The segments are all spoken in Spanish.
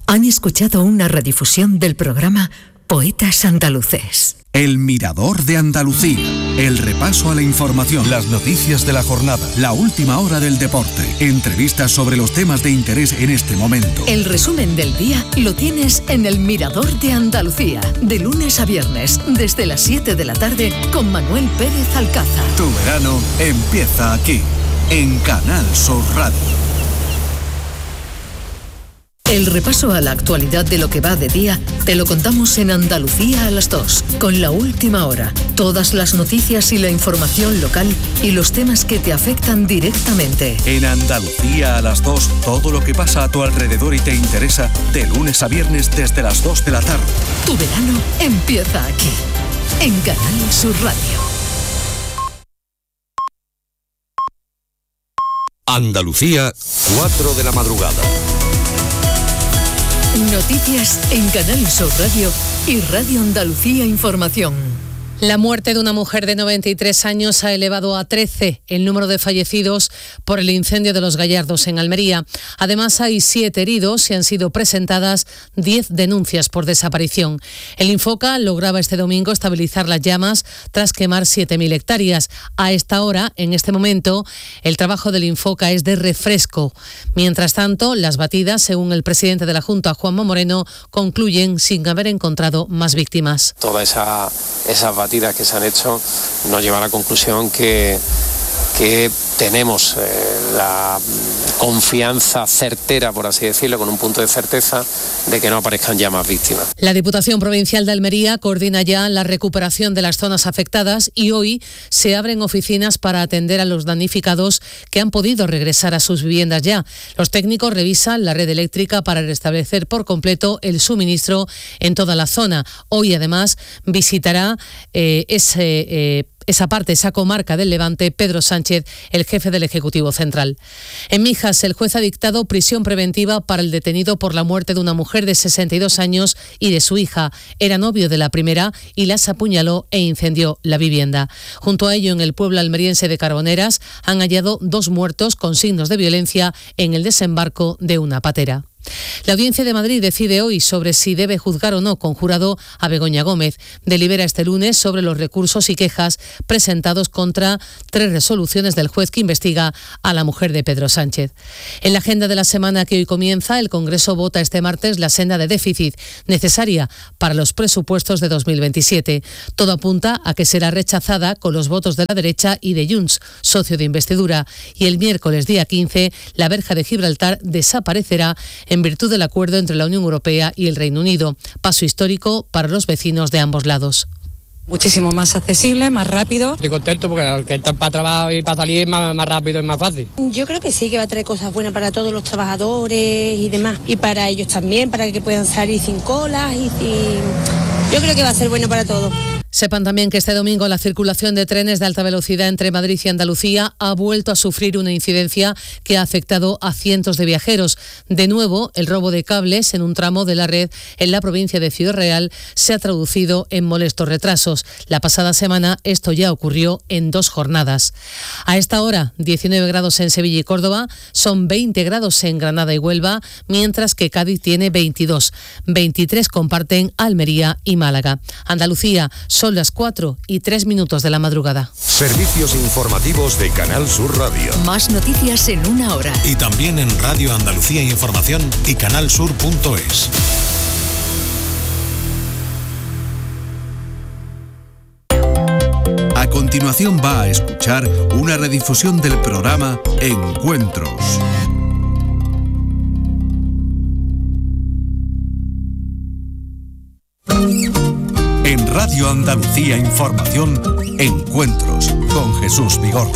Han escuchado una redifusión del programa Poetas Andaluces. El Mirador de Andalucía. El repaso a la información, las noticias de la jornada, la última hora del deporte, entrevistas sobre los temas de interés en este momento. El resumen del día lo tienes en El Mirador de Andalucía, de lunes a viernes, desde las 7 de la tarde, con Manuel Pérez Alcázar. Tu verano empieza aquí, en Canal Sur Radio. El repaso a la actualidad de lo que va de día te lo contamos en Andalucía a las 2, con La Última Hora. Todas las noticias y la información local y los temas que te afectan directamente. En Andalucía a las 2, todo lo que pasa a tu alrededor y te interesa, de lunes a viernes desde las 2 de la tarde. Tu verano empieza aquí, en Canal Sur Radio. Andalucía, 4 de la madrugada. Noticias en Canal Sur Radio y Radio Andalucía Información. La muerte de una mujer de 93 años ha elevado a 13 el número de fallecidos por el incendio de Los Gallardos en Almería. Además, hay 7 heridos y han sido presentadas 10 denuncias por desaparición. El Infoca lograba este domingo estabilizar las llamas tras quemar 7.000 hectáreas. A esta hora, en este momento, el trabajo del Infoca es de refresco. Mientras tanto, las batidas, según el presidente de la Junta, Juanma Moreno, concluyen sin haber encontrado más víctimas. Todas esas batidas que se han hecho nos lleva a la conclusión que tenemos la confianza certera, por así decirlo, con un punto de certeza de que no aparezcan ya más víctimas. La Diputación Provincial de Almería coordina ya la recuperación de las zonas afectadas y hoy se abren oficinas para atender a los damnificados que han podido regresar a sus viviendas ya. Los técnicos revisan la red eléctrica para restablecer por completo el suministro en toda la zona. Hoy además visitará esa comarca del Levante, Pedro Sánchez, el jefe del Ejecutivo Central. En Mijas, el juez ha dictado prisión preventiva para el detenido por la muerte de una mujer de 62 años y de su hija. Era novio de la primera y las apuñaló e incendió la vivienda. Junto a ello, en el pueblo almeriense de Carboneras, han hallado 2 muertos con signos de violencia en el desembarco de una patera. La Audiencia de Madrid decide hoy sobre si debe juzgar o no con jurado a Begoña Gómez. Delibera este lunes sobre los recursos y quejas presentados contra 3 resoluciones del juez que investiga a la mujer de Pedro Sánchez. En la agenda de la semana que hoy comienza, el Congreso vota este martes la senda de déficit necesaria para los presupuestos de 2027. Todo apunta a que será rechazada con los votos de la derecha y de Junts, socio de investidura. Y el miércoles día 15, la verja de Gibraltar desaparecerá en virtud del acuerdo entre la Unión Europea y el Reino Unido. Paso histórico para los vecinos de ambos lados. Muchísimo más accesible, más rápido. Estoy contento porque que para trabajar y para salir es más rápido y más fácil. Yo creo que sí, que va a traer cosas buenas para todos los trabajadores y demás. Y para ellos también, para que puedan salir sin colas y yo creo que va a ser bueno para todos. Sepan también que este domingo la circulación de trenes de alta velocidad entre Madrid y Andalucía ha vuelto a sufrir una incidencia que ha afectado a cientos de viajeros. De nuevo, el robo de cables en un tramo de la red en la provincia de Ciudad Real se ha traducido en molestos retrasos. La pasada semana esto ya ocurrió en 2 jornadas. A esta hora, 19 grados en Sevilla y Córdoba, son 20 grados en Granada y Huelva, mientras que Cádiz tiene 22. 23 comparten Almería y Málaga. Andalucía, son las 4:03 de la madrugada. Servicios informativos de Canal Sur Radio. Más noticias en una hora. Y también en Radio Andalucía Información y canalsur.es. A continuación va a escuchar una redifusión del programa Encuentros. En Radio Andalucía Información, Encuentros con Jesús Vigorra.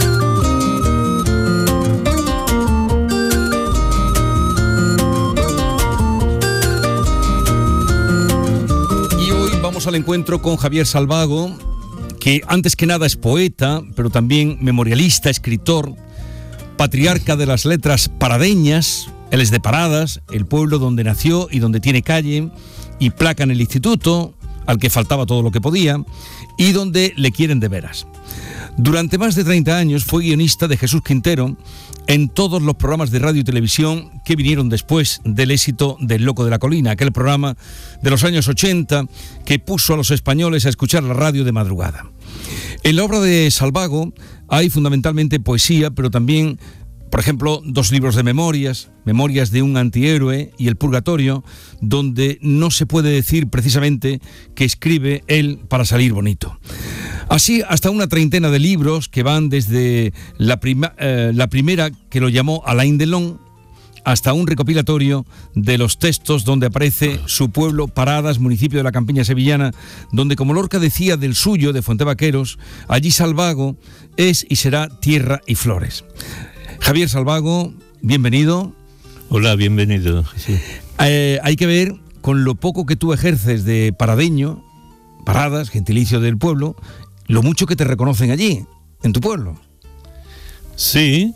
Y hoy vamos al encuentro con Javier Salvago, que antes que nada es poeta, pero también memorialista, escritor, patriarca de las letras paradeñas. Él es de Paradas, el pueblo donde nació y donde tiene calle y placa en el instituto. al que faltaba todo lo que podía y donde le quieren de veras. Durante más de 30 años fue guionista de Jesús Quintero en todos los programas de radio y televisión que vinieron después del éxito del Loco de la Colina, aquel programa de los años 80 que puso a los españoles a escuchar la radio de madrugada. En la obra de Salvago hay fundamentalmente poesía, pero también, por ejemplo, 2 libros de memorias de un antihéroe y El Purgatorio, donde no se puede decir precisamente que escribe él para salir bonito. Así, hasta una treintena de libros que van desde la primera, que lo llamó Alain Delon, hasta un recopilatorio de los textos donde aparece su pueblo, Paradas, municipio de la campiña sevillana, donde, como Lorca decía del suyo, de Fuentevaqueros, allí Salvago es y será tierra y flores. Javier Salvago, bienvenido. Hola, bienvenido. Sí. Hay que ver, con lo poco que tú ejerces de paradeño, Paradas, gentilicio del pueblo, lo mucho que te reconocen allí, en tu pueblo. Sí.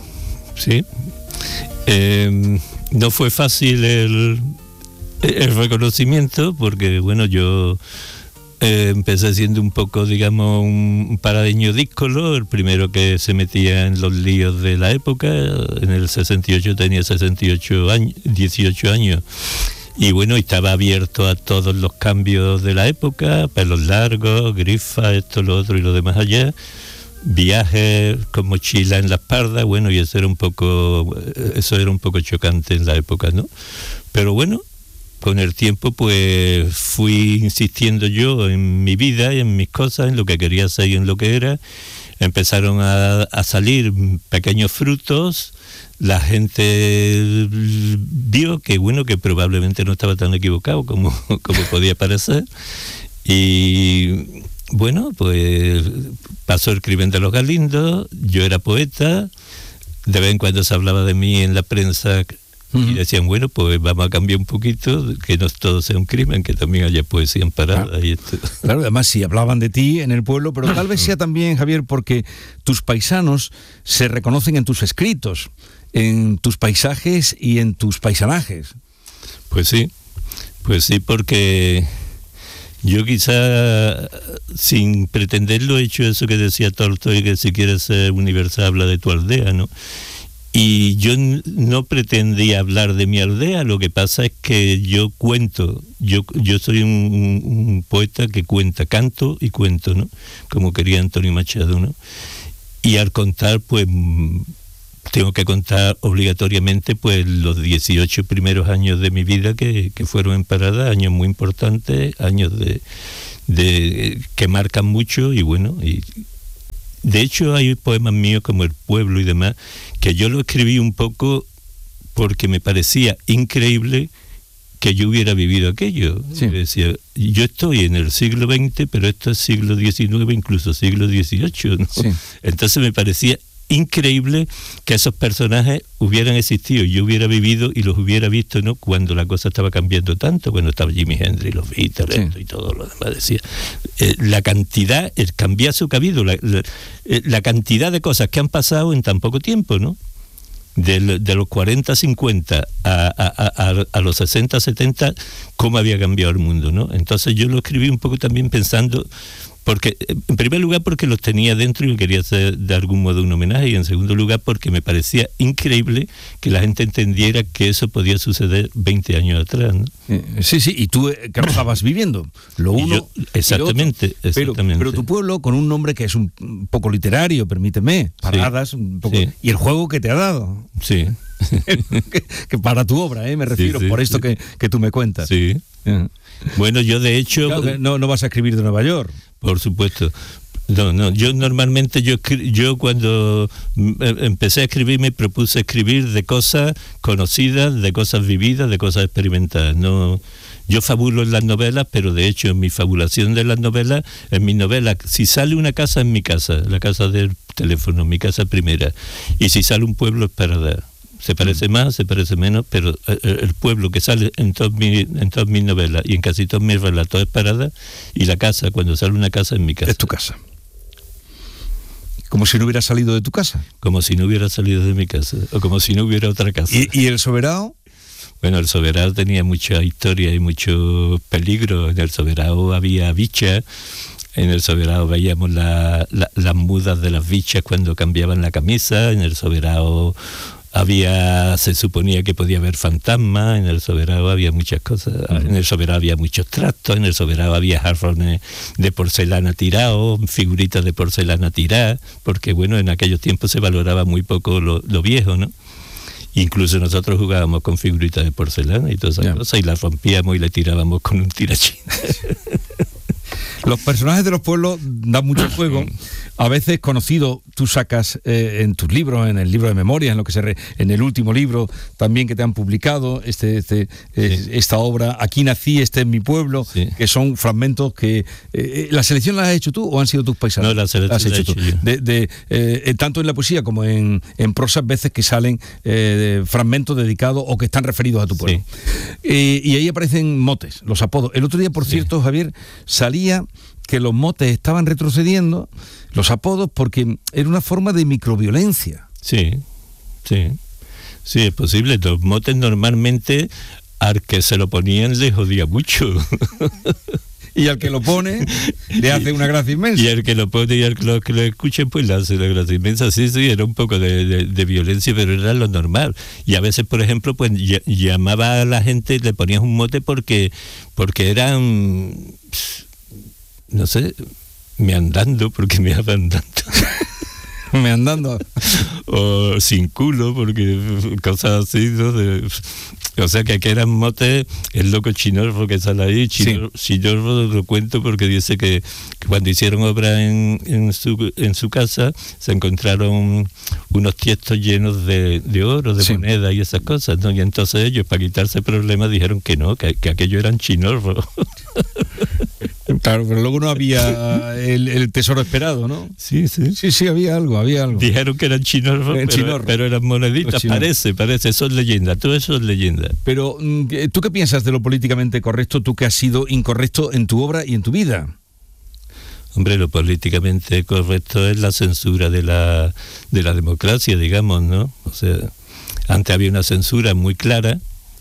No fue fácil el reconocimiento, porque bueno, yo empecé siendo un poco, digamos, un paradeño díscolo, el primero que se metía en los líos de la época. En el 68 tenía 18 años. Y bueno, estaba abierto a todos los cambios de la época, pelos largos, grifa, esto, lo otro y lo demás allá, viajes con mochila en la espalda, bueno, y eso era un poco chocante en la época, ¿no? Pero bueno, con el tiempo pues fui insistiendo yo en mi vida y en mis cosas, en lo que quería hacer y en lo que era. Empezaron a salir pequeños frutos. La gente vio que bueno, que probablemente no estaba tan equivocado como podía parecer. Y bueno, pues pasó el crimen de los Galindos, yo era poeta, de vez en cuando se hablaba de mí en la prensa y decían, bueno, pues vamos a cambiar un poquito, que no todo sea un crimen, que también haya poesía en Parada. Claro. Claro, además sí, hablaban de ti en el pueblo, pero tal vez sea también, Javier, porque tus paisanos se reconocen en tus escritos, en tus paisajes y en tus paisanajes. Pues sí, porque yo quizá sin pretenderlo he hecho eso que decía Tolstoy, que si quieres ser universal habla de tu aldea, ¿no? Y yo no pretendía hablar de mi aldea, lo que pasa es que yo cuento, yo soy un poeta que cuenta, canto y cuento, ¿no? Como quería Antonio Machado, ¿no? Y al contar, pues tengo que contar obligatoriamente pues los 18 primeros años de mi vida que fueron en Parada, años muy importantes, años de que marcan mucho. Y bueno, y de hecho hay poemas míos como El Pueblo y demás, que yo lo escribí un poco porque me parecía increíble que yo hubiera vivido aquello. Sí. Decía, yo estoy en el siglo XX, pero esto es siglo XIX, incluso siglo XVIII, ¿no? Sí. Entonces me parecía increíble que esos personajes hubieran existido, yo hubiera vivido y los hubiera visto, ¿no? Cuando la cosa estaba cambiando tanto, cuando estaba Jimi Hendrix, los Beatles, sí, y todo lo demás. Decía, la cantidad, el cambiazo que ha habido, la cantidad de cosas que han pasado en tan poco tiempo, ¿no? De los 40, 50 a los 60, 70, cómo había cambiado el mundo, ¿no? Entonces yo lo escribí un poco también pensando, porque en primer lugar porque los tenía dentro y quería hacer de algún modo un homenaje, y en segundo lugar porque me parecía increíble que la gente entendiera que eso podía suceder 20 años atrás, ¿no? Sí, y tú que lo estabas viviendo, lo uno exactamente, y lo otro. Pero tu pueblo con un nombre que es un poco literario, permíteme, Paradas, sí, un poco, sí. Y el juego que te ha dado. Sí. que para tu obra, me refiero, sí, por esto sí. que tú me cuentas. Sí. Bueno, yo de hecho... Claro, no vas a escribir de Nueva York. Por supuesto. No, yo normalmente, yo cuando empecé a escribir me propuse escribir de cosas conocidas, de cosas vividas, de cosas experimentadas. No, yo fabulo en las novelas, pero de hecho en mi fabulación de las novelas, en mis novelas, si sale una casa, es mi casa, la casa del teléfono, mi casa primera, y si sale un pueblo es Parada. Se parece más, se parece menos, pero el pueblo que sale en todas mis novelas y en casi todos mis relatos es Parada, y la casa, cuando sale una casa, es mi casa. Es tu casa. Como si no hubiera salido de tu casa. Como si no hubiera salido de mi casa, o como si no hubiera otra casa. ¿Y el Soberano? Bueno, el Soberao tenía mucha historia y mucho peligro. En el Soberao había bichas. En el Soberao veíamos las mudas de las bichas cuando cambiaban la camisa. En el Soberao se suponía que podía haber fantasmas. En el Soberao había muchas cosas. En el Soberao había muchos trastos. En el Soberao había jarrones de porcelana tirados, figuritas de porcelana tiradas, porque bueno, en aquellos tiempos se valoraba muy poco lo viejo, ¿no? Incluso nosotros jugábamos con figuritas de porcelana y todas esas cosas, y las rompíamos y le tirábamos con un tirachín. Los personajes de los pueblos dan mucho juego. A veces conocido, tú sacas en tus libros, en el libro de memorias, en el último libro también que te han publicado, esta obra, Aquí nací, este es mi pueblo, que son fragmentos que... ¿La selección la has hecho tú o han sido tus paisanos? No, la selección la has hecho tú. Tanto en la poesía como en prosa, veces que salen fragmentos dedicados o que están referidos a tu pueblo. Y ahí aparecen motes, los apodos. El otro día, por cierto, Javier, salía que los motes estaban retrocediendo, los apodos, porque era una forma de microviolencia. Sí, es posible. Los motes normalmente al que se lo ponían le jodía mucho. Y al que lo pone le hace una gracia inmensa. Y al que lo pone y al que lo escuchen pues le hace una gracia inmensa. Sí, era un poco de violencia, pero era lo normal. Y a veces, por ejemplo, pues llamaba a la gente, le ponías un mote porque eran, no sé, meandando, porque me iban dando. Meandando. O sin culo, porque cosas así, ¿no? O sea que eran motes, el loco Chinorro que sale ahí. Chinorro lo cuento porque dice que cuando hicieron obra en su casa se encontraron unos tiestos llenos de oro, de moneda y esas cosas, ¿no? Y entonces ellos, para quitarse problemas, dijeron que no, que aquello eran Chinorro. Claro, pero luego no había el tesoro esperado, ¿no? Sí, había algo. Dijeron que eran chinorros, pero eran moneditas, parece, eso es leyenda, todo eso es leyenda. Pero, ¿tú qué piensas de lo políticamente correcto, tú que has sido incorrecto en tu obra y en tu vida? Hombre, lo políticamente correcto es la censura de la democracia, digamos, ¿no? O sea, antes había una censura muy clara,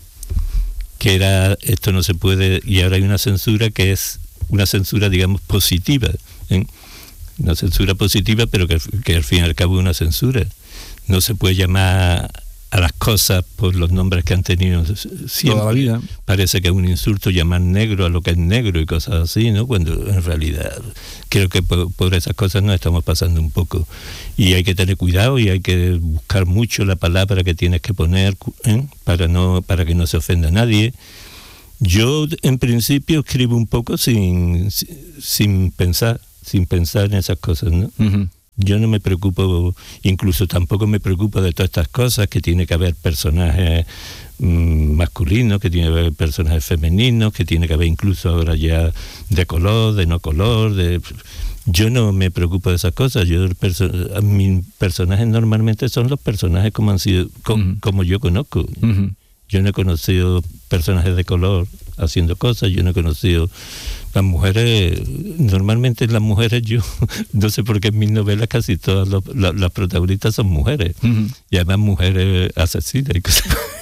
que era, esto no se puede, y ahora hay una censura que es una censura, digamos, positiva, ¿eh? Una censura positiva, pero que al fin y al cabo es una censura. No se puede llamar a las cosas por los nombres que han tenido siempre. Toda la vida. Parece que es un insulto llamar negro a lo que es negro y cosas así, ¿no? Cuando en realidad creo que por esas cosas nos estamos pasando un poco. Y hay que tener cuidado y hay que buscar mucho la palabra que tienes que poner, ¿eh? para que no se ofenda a nadie. Yo en principio escribo un poco sin pensar en esas cosas, ¿no? Uh-huh. Yo no me preocupo, incluso tampoco me preocupo de todas estas cosas, que tiene que haber personajes masculinos, que tiene que haber personajes femeninos, que tiene que haber incluso ahora ya de color, de no color, yo no me preocupo de esas cosas. Mis personajes normalmente son los personajes como han sido, como yo conozco. Uh-huh. Yo no he conocido personajes de color haciendo cosas, yo no he conocido las mujeres, normalmente las mujeres, yo no sé por qué en mis novelas casi todas las protagonistas son mujeres, uh-huh. Y además mujeres asesinas y cosas.